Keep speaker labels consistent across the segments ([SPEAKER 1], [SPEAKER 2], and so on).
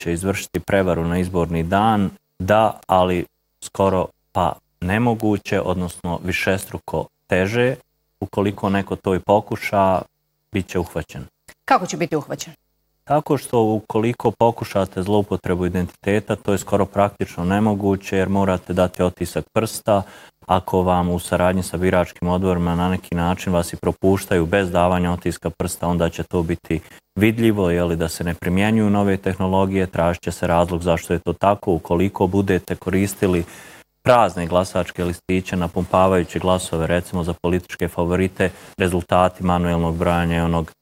[SPEAKER 1] moguće izvršiti prevaru na izborni dan? Da, ali skoro pa nemoguće, odnosno višestruko teže. Ukoliko neko to i pokuša, bit će uhvaćen.
[SPEAKER 2] Kako će biti uhvaćen?
[SPEAKER 1] Tako što ukoliko pokušate zloupotrebu identiteta, to je skoro praktično nemoguće jer morate dati otisak prsta. Ako vam u saradnji sa biračkim odborima na neki način vas i propuštaju bez davanja otiska prsta, onda će to biti vidljivo, da se ne primjenjuju nove tehnologije, tražit će se razlog zašto je to tako. Ukoliko budete koristili prazne glasačke listiće napumpavajući glasove recimo za političke favorite, rezultati manuelnog brojanja i onog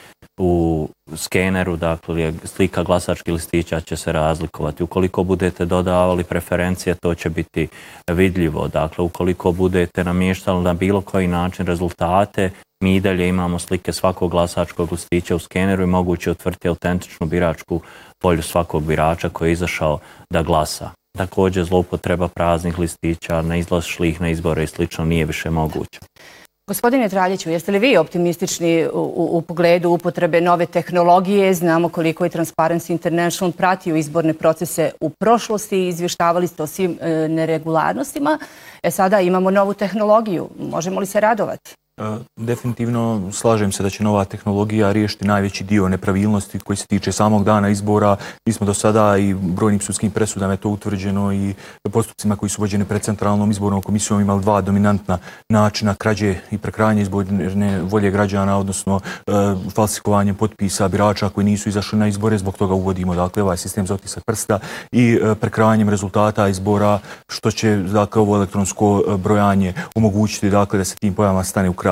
[SPEAKER 1] u skeneru, dakle slika glasačkih listića će se razlikovati. Ukoliko budete dodavali preferencije, to će biti vidljivo. Dakle, ukoliko budete namještali na bilo koji način rezultate, mi i dalje imamo slike svakog glasačkog listića u skeneru i moguće utvrditi autentičnu biračku volju svakog birača koji je izašao da glasa. Također, zloupotreba praznih listića, neizlašlih na izbore i slično nije više moguće.
[SPEAKER 2] Gospodine Traljiću, jeste li vi optimistični u pogledu upotrebe nove tehnologije? Znamo koliko je Transparency International pratio izborne procese u prošlosti i izvještavali ste o svim neregularnostima. Sada imamo novu tehnologiju. Možemo li se radovati?
[SPEAKER 3] Definitivno slažem se da će nova tehnologija riješiti najveći dio nepravilnosti koji se tiče samog dana izbora. Mi smo do sada i brojnim sudskim presudama je to utvrđeno i postupcima koji su vođeni pred Centralnom izbornom komisijom imali dva dominantna načina krađe i prekrajanja izborne volje građana, odnosno falsifikovanje potpisa birača koji nisu izašli na izbore. Zbog toga uvodimo ovaj sistem za otisak prsta i prekrajanjem rezultata izbora, što će ovo elektronsko brojanje omogućiti da se tim pojavama stane u kraj.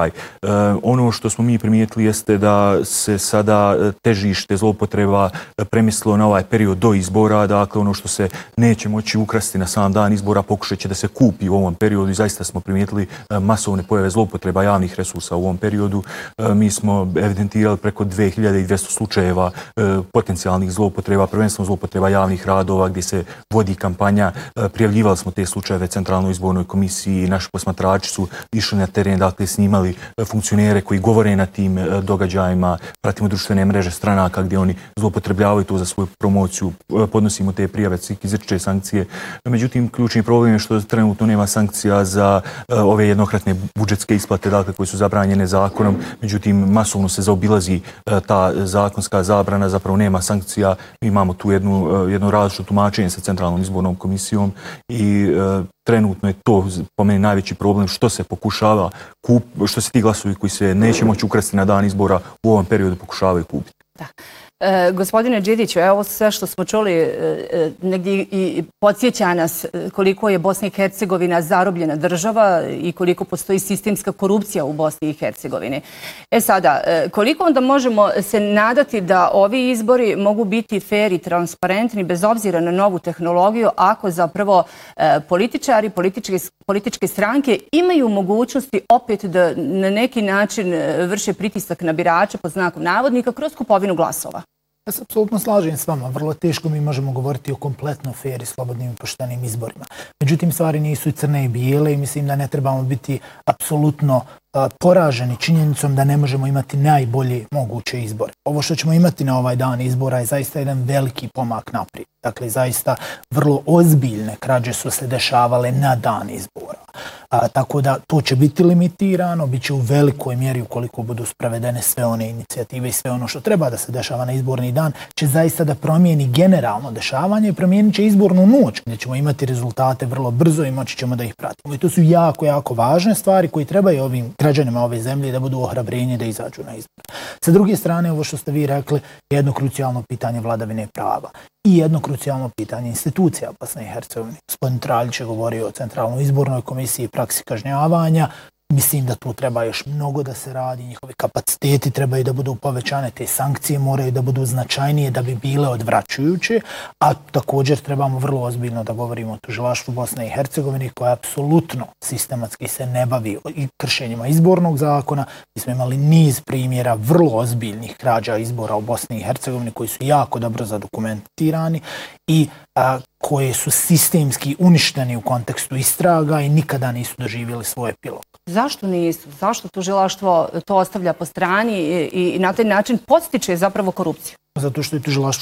[SPEAKER 3] Ono što smo mi primijetili jeste da se sada težište zloupotreba premislilo na ovaj period do izbora, dakle ono što se neće moći ukrasti na sam dan izbora pokušat će da se kupi u ovom periodu i zaista smo primijetili masovne pojave zloupotreba javnih resursa u ovom periodu. Mi smo evidentirali preko 2200 slučajeva potencijalnih zloupotreba, prvenstveno zloupotreba javnih radova gdje se vodi kampanja. Prijavljivali smo te slučajeve Centralnoj izbornoj komisiji, naši posmatrači su išli na teren, dakle snimali funkcionere koji govore na tim događajima, pratimo društvene mreže stranaka gdje oni zloupotrebljavaju to za svoju promociju, podnosimo te prijave, izriče sankcije. Međutim, ključni problem je što trenutno nema sankcija za ove jednokratne budžetske isplate, dakle koje su zabranjene zakonom. Međutim, masovno se zaobilazi ta zakonska zabrana, zapravo nema sankcija. Mi imamo tu jedno različito tumačenje sa Centralnom izbornom komisijom i trenutno je to po meni najveći problem što se pokušava što se ti glasovi koji se neće moći ukrasti na dan izbora u ovom periodu pokušavaju kupiti.
[SPEAKER 2] Da. Gospodine Đidiću, evo sve što smo čuli negdje i podsjeća nas koliko je Bosna i Hercegovina zarobljena država i koliko postoji sistemska korupcija u Bosni i Hercegovini. Sada, koliko onda možemo se nadati da ovi izbori mogu biti fair i transparentni bez obzira na novu tehnologiju ako zapravo političari, političke stranke imaju mogućnosti opet da na neki način vrše pritisak na birače pod znakom navodnika kroz kupovinu glasova?
[SPEAKER 4] Ja se apsolutno slažem s vama. Vrlo teško mi možemo govoriti o kompletno fair i slobodnim i poštenim izborima. Međutim, stvari nisu i crne i bijele i mislim da ne trebamo biti apsolutno poraženi činjenicom da ne možemo imati najbolje moguće izbore. Ovo što ćemo imati na ovaj dan izbora je zaista jedan veliki pomak naprijed. Dakle, zaista vrlo ozbiljne krađe su se dešavale na dan izbora. Tako da to će biti limitirano, bit će u velikoj mjeri ukoliko budu sprovedene sve one inicijative i sve ono što treba da se dešava na izborni dan, će zaista da promijeni generalno dešavanje i promijenit će izbornu noć gdje ćemo imati rezultate vrlo brzo i moći ćemo da ih pratimo. I to su jako, jako važne stvari koje trebaju ovim građanima ove zemlje da budu ohrabrenje da izađu na izbor. Sa druge strane, ovo što ste vi rekli, jedno krucijalno pitanje vladavine prava i jedno krucijalno pitanje institucija Bosne i Hercegovine. Gospodin Traljić je govorio o Centralnoj izbornoj komisiji i praksi kažnjavanja. Mislim da tu treba još mnogo da se radi, njihovi kapaciteti trebaju da budu povećane, te sankcije moraju da budu značajnije da bi bile odvraćujuće, a također trebamo vrlo ozbiljno da govorimo o tužilaštvu Bosne i Hercegovine koja apsolutno sistematski se ne bavi i kršenjima izbornog zakona. Mi smo imali niz primjera vrlo ozbiljnih krađa izbora u Bosni i Hercegovini koji su jako dobro zadokumentirani i koje su sistemski uništeni u kontekstu istraga i nikada nisu doživjeli svoj epilog.
[SPEAKER 2] Zašto nisu? Zašto tužilaštvo to ostavlja po strani i na taj način podstiče zapravo korupciju?
[SPEAKER 4] Zato što je tužilaštvo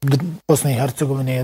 [SPEAKER 4] Bosne i Hercegovine je